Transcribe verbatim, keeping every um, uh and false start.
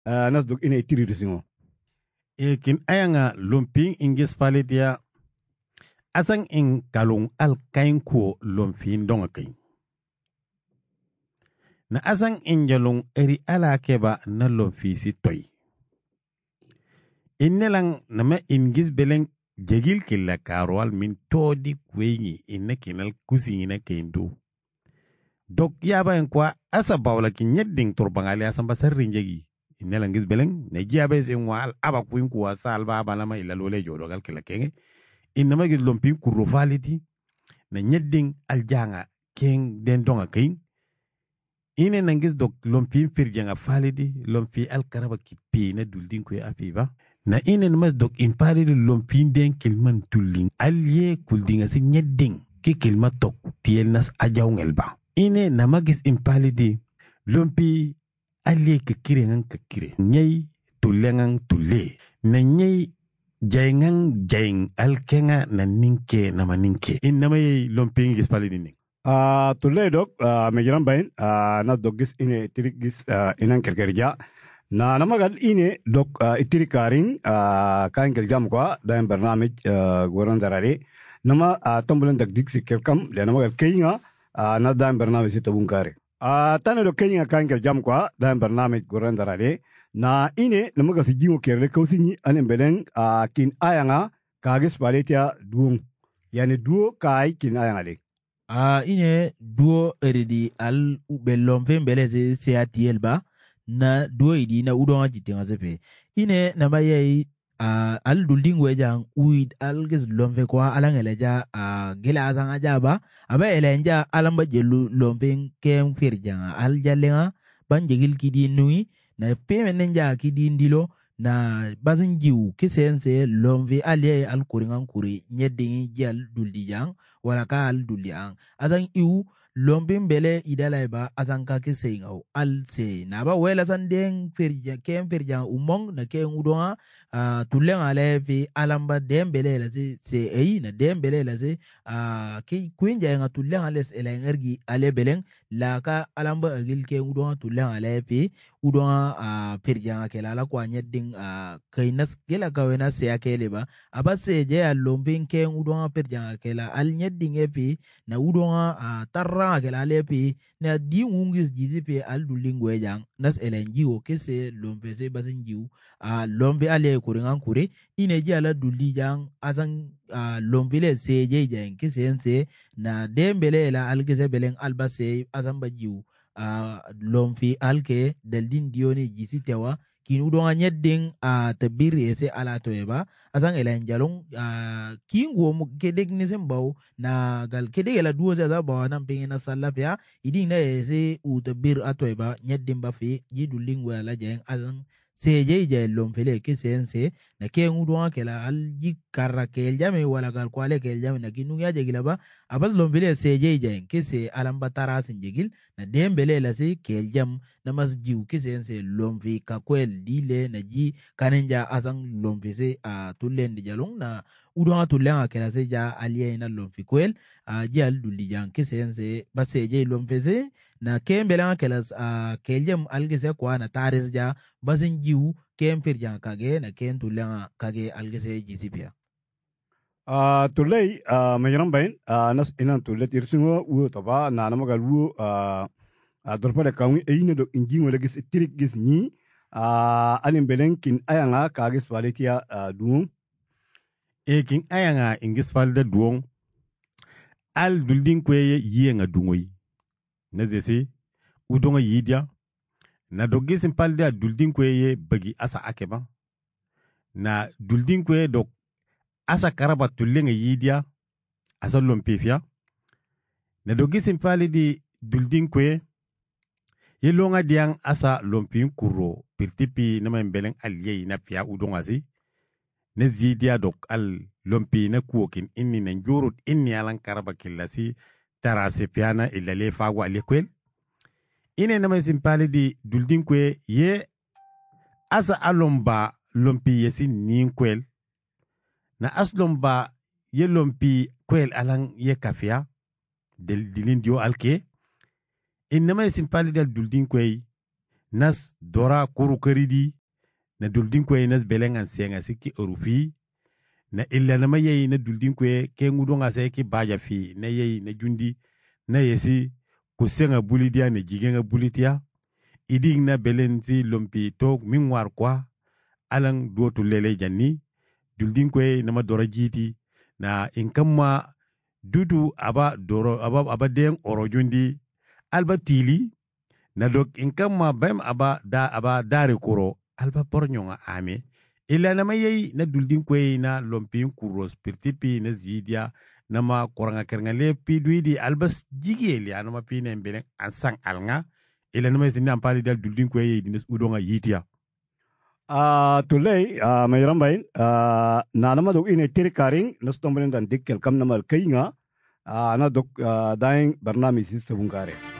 uh, nas dog ina itiri risingo. E kin ayanga lumping ingis palitia asang in kalung al kain ko lumping donga kain. Na asang in jalung eri ala keba na lumpi si toy. Innelang nama ingis beleng jegil killa karwal min todi kwenyi inna kinal kusi ina kaindu. Dok yaba en kwa asa bawla ki nyedding turbangali asamba sarrin jegi. Inela ngis beleng ne jiabe sin wal aba kuin kuwa sal ba bana ma ila lole jodo gal kila kenge. Inama gis lompin kurro faliti na nyedding aljanga keng den donga kain. Ine nangis dok lompin firjanga faliti lompi alkaraba ki pi na duldin kwe afiba. Na ine namas dok impaliti lompin den kilman tullin alye kuldinga si nyedding ki kilma tok tiel nas ajaw ba. Ine namagis impalidi lompi alie kekire ngang kekire nyai tulengang tule na nyai jaingang jaing alkenga na ninke nama ninke in nama ye lompi ngis palidi ning Uh, tule dok uh, mejiran bain uh, nas dog gis ine itirik gis uh, inan kerkerja na namagal ine dok uh, itirik karing uh, kain kerjam kwa dalam barnamij uh, goran zarare nama uh, tombulan dak dik si kelkam dan namagal keinga uh, na dalam barnamij si tabung kare uh, tane dok keinga kain kerjam kwa dalam barnamij goran zarare na ine namagal si jingo kerle kausinyi anen beleng uh, kin ayanga kagis paletia duong yani duo kai kin ayanga le. Ah, uh, ine duo eridi al ubelomfe mbele se se atielba na duo idi na udonga jitenga sepe. Ine na baye uh, al duldingwe jang uid al ges lomfe kwa alangeleja uh, gela azanga jaba aba elenja alamba jelu lomfe kem firjanga al jalenga banjegil kidi nui na peme nenja kidi ndilo na bazin jiu kisense lomve alie al kuringan kuri nyedingi jal duldi jang wala ka al duldi ang azan iu lombe mbele idala ba azan ka kise ngau al se na ba wela san den ferja kem ferja umong na kem udonga uh, tulen ale fi alamba dembele la se se ei na dembele la se uh, ki kuinja nga tulen ale se elengergi ale beleng la ka alamba agil kem udonga tulen ale fi udonga uh, ferja ke la la kwa nyedding uh, kainas gela ka wena se akele ba abase je al lombe kem udonga ferja ke la al nyedding epi na udonga uh, tarra ke la lepi na di ungis jizi pe al dulingwe jang nas elenji o kese lombe se basin jiu uh, lombe ale kuringan kure ine ji ala duli jang azan uh, lombe le se je jang kese ense na dembele la al kese beleng albase azan ba jiu uh, lomfi alke deldin dioni jisi tewa kin udonga nyedding a uh, tabiri ese ala toeba azan elen jalong uh, kin go mu kedek ni sembaw na gal kedek la duo za ba nan pengena salafia idin na ese u tabir atoeba nyedding ba fi jiduling wala jeng azan seje je lomfele kisense na ke udonga kela al jikara kel jame wala gal kwale kel jame na kinu ya jegila ba abal lomfele seje je kese alamba tarasin jegil na dembele la se kel jam na masjiu kisense lomfi kakwel dile na ji kanenja azang lomfi se a tulen di jalong na udonga tulen akela se ja alie na lomfi kwel a ji al duli jang kisense ba seje lomfi se na kembele akela a keljem algese kwa na taris ja bazin jiu kempir jang kage na ken tulen kage algese jisipia. Uh, tulay uh, mayaran bain uh, nas inan tulay tirsingo uo taba na namagal uo uh, uh, dorpada kawi eine do injingo legis tirik gis ni uh, anin beleng kin ayanga kagis walitia uh, duong e kin ayanga ingis falda duong al duldin kweye yienga dungoy na zese udonga yidia na dogisin palda duldin kweye bagi asa akeba na duldin kweye dok asa karaba tullenga yidia asa lompefia na dogisin palidi duldin kwe yelonga diang asa lompin kuro pirtipi nama mbeleng aliyei na pia udonga si na zidia dok al lompi na kuokin inni na njurut inni alan karaba killasi tarase piana ilale fagwa alikwel ine nama simpalidi duldin kwe ye asa alomba lompi yesi ninkwel na aslom ba ye lompi kwel alang ye kafia del dilin dio alke innama simpali dal duldin kwey nas dora kuru karidi na duldin kwe nas beleng an senga siki orufi na illa na maye na duldin kwe ke ngudonga se ki baja fi na ye na jundi na yesi kusenga bulidia na jigenga bulitia iding na belenzi lompi tok mingwar kwa alang duotu lele janni duldin kwe na ma dora jiti na inkamma dudu aba doro aba aba den oro jundi alba tili na dok inkamma bem aba da aba dare kuro alba pornyonga ame ila na mayi na duldin kwe na lompin kuros pirtipi na zidia na ma koranga kerngale pi duidi albas jigeli anama pi ne mbele ansang alnga ila na mayi sinna ampali dal duldin kwe yi dinas udonga yitia Ah, tulay, ah, may rambayin, ah, na naman dok ine tirikaring, nastombenin dan dikkel kam namal kainga, ah, na dok, ah, daing barnami sis sa bungkare.